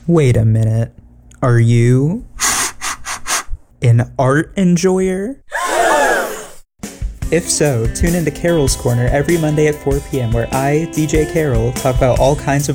Wait a minute. Are you an art enjoyer? If so, tune into Carol's Corner every Monday at 4 p.m. where I, DJ Carol, talk about all kinds of